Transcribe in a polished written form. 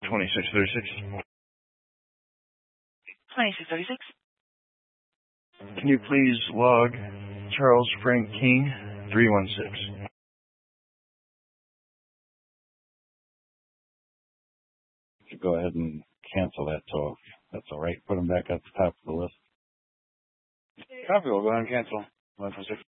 2636. 2636. Can you please log Charles Frank King 316? Go ahead and cancel that toll. That's all right. Put them back at the top of the list. Copy. We'll go ahead and cancel. 146.